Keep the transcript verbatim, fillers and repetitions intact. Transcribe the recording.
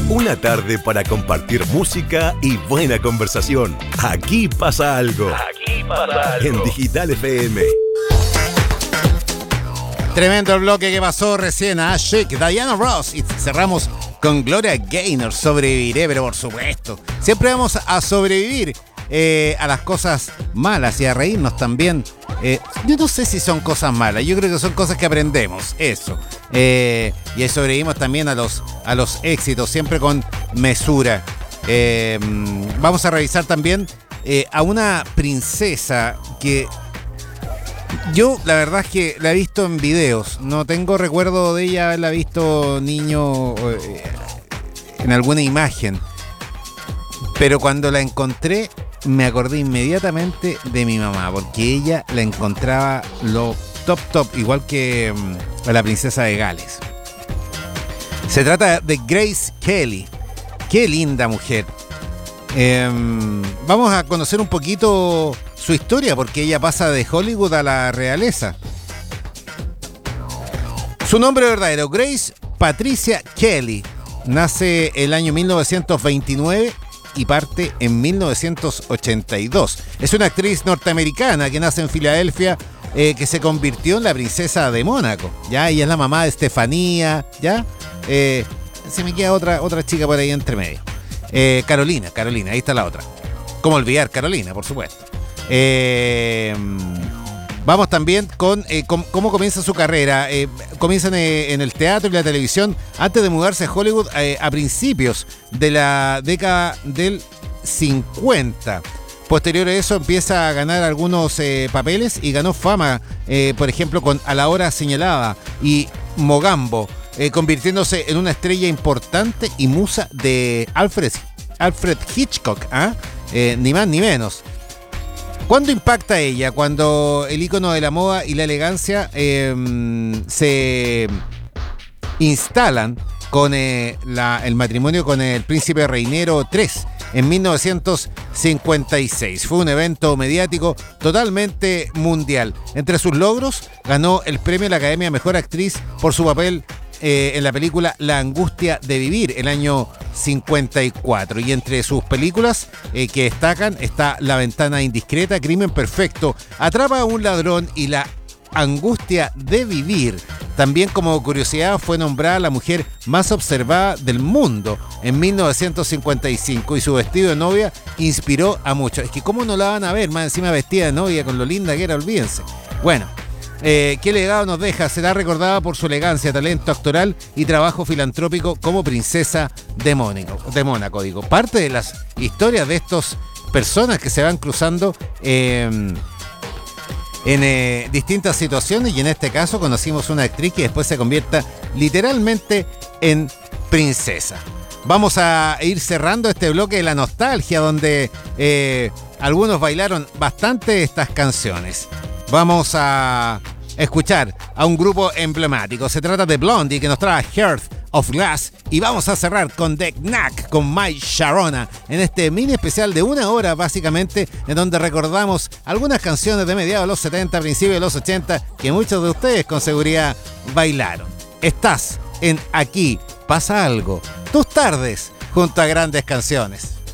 Una tarde para compartir música y buena conversación. Aquí pasa algo. Aquí pasa algo. En Digital F M. Tremendo el bloque que pasó recién a Chic, Diana Ross. Y cerramos con Gloria Gaynor, Sobreviviré, pero por supuesto. Siempre vamos a sobrevivir eh, a las cosas malas y a reírnos también. Eh, yo no sé si son cosas malas, yo creo que son cosas que aprendemos, eso. Eh, y sobrevivimos también a los, a los éxitos, siempre con mesura. Eh, vamos a revisar también eh, a una princesa que yo la verdad es que la he visto en videos. No tengo recuerdo de ella haberla visto niño eh, en alguna imagen. Pero cuando la encontré me acordé inmediatamente de mi mamá, porque ella la encontraba lo top top, igual que um, a la princesa de Gales. Se trata de Grace Kelly. Qué linda mujer. Eh, vamos a conocer un poquito su historia, porque ella pasa de Hollywood a la realeza. Su nombre verdadero, Grace Patricia Kelly. Nace el año mil novecientos veintinueve y parte en mil novecientos ochenta y dos. Es una actriz norteamericana que nace en Filadelfia, eh, que se convirtió en la princesa de Mónaco. ¿Ya? Ella es la mamá de Estefanía. ¿Ya? Eh, se me queda otra, otra chica por ahí entre medio. Eh, Carolina, Carolina, ahí está la otra. ¿Cómo olvidar Carolina, por supuesto? Eh, vamos también con eh, com, cómo comienza su carrera. Eh, comienzan eh, en el teatro y la televisión antes de mudarse a Hollywood eh, a principios de la década del cincuenta. Posterior a eso empieza a ganar algunos eh, papeles y ganó fama, eh, por ejemplo, con A la hora señalada y Mogambo, eh, convirtiéndose en una estrella importante y musa de Alfred, Alfred Hitchcock, ¿eh? Eh, ni más ni menos. ¿Cuándo impacta ella? Cuando el ícono de la moda y la elegancia eh, se instalan con eh, la, el matrimonio con el príncipe Reinero tercero en mil novecientos cincuenta y seis. Fue un evento mediático totalmente mundial. Entre sus logros, ganó el premio de la Academia Mejor Actriz por su papel eh, en la película La angustia de vivir, el año cincuenta y cuatro. Y entre sus películas eh, que destacan está La ventana indiscreta, Crimen perfecto, Atrapa a un ladrón y La angustia de vivir. También, como curiosidad, fue nombrada la mujer más observada del mundo en mil novecientos cincuenta y cinco y su vestido de novia inspiró a muchos. Es que cómo no la van a ver más encima vestida de novia con lo linda que era, olvídense. Bueno, eh, ¿qué legado nos deja? Será recordada por su elegancia, talento actoral y trabajo filantrópico como princesa de Mónaco. De Mónaco, digo. Parte de las historias de estas personas que se van cruzando eh, en eh, distintas situaciones, y en este caso conocimos una actriz que después se convierta literalmente en princesa. Vamos a ir cerrando este bloque de la nostalgia, donde eh, algunos bailaron bastante estas canciones. Vamos a escuchar a un grupo emblemático. Se trata de Blondie, que nos trae Heart of Glass, y vamos a cerrar con The Knack, con My Sharona, en este mini especial de una hora básicamente, en donde recordamos algunas canciones de mediados de los setenta, principios de los ochenta, que muchos de ustedes con seguridad bailaron. Estás en Aquí Pasa Algo, tus tardes junto a grandes canciones.